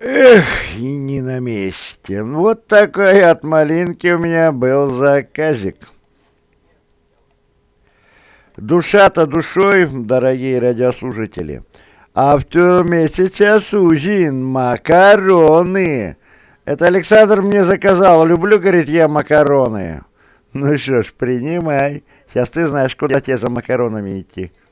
Эх, и не на месте. Вот такой от малинки у меня был заказик. Душа-то душой, дорогие радиослушатели. А в тюрьме сейчас ужин, макароны. Это Александр мне заказал. Люблю, говорит, я макароны. Ну что ж, принимай. Сейчас ты знаешь, куда тебе за макаронами идти.